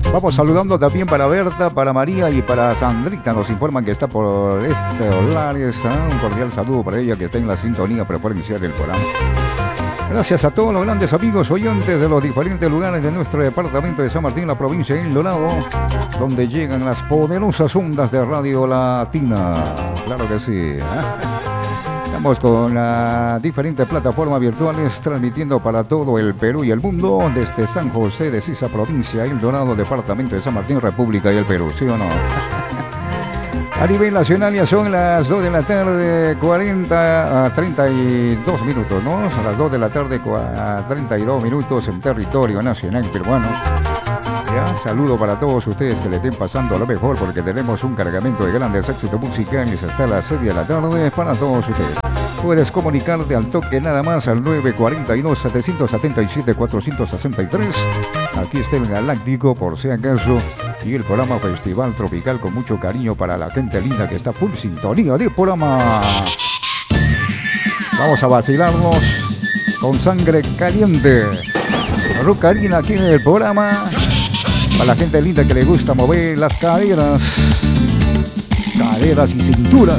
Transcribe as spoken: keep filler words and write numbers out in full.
Vamos saludando también para Berta, para María y para Sandrita. Nos informan que está por este Lares. ¿eh? Un cordial saludo para ella que está en la sintonía para poder iniciar el programa. Gracias a todos los grandes amigos oyentes de los diferentes lugares de nuestro departamento de San Martín, la provincia de El Dorado, donde llegan las poderosas ondas de Radio Latina. Claro que sí. ¿eh? Estamos con las diferentes plataformas virtuales transmitiendo para todo el Perú y el mundo desde San José de Sisa, provincia de El Dorado, departamento de San Martín, República del Perú. ¿Sí o no? A nivel nacional ya son las dos de la tarde, cuarenta a treinta y dos minutos, ¿no? A las dos de la tarde, a treinta y dos minutos en territorio nacional peruano. Ya, saludo para todos ustedes que le estén pasando lo mejor porque tenemos un cargamento de grandes éxitos musicales hasta las seis de la tarde para todos ustedes. Puedes comunicarte al toque nada más al nueve cuatro dos, siete siete siete, cuatro seis tres. Aquí está el Galáctico por si acaso y el programa Festival Tropical con mucho cariño para la gente linda que está full sintonía del programa. Vamos a vacilarnos con sangre caliente. Rocarina aquí en el programa. Para la gente linda que le gusta mover las caderas. Caderas y cinturas.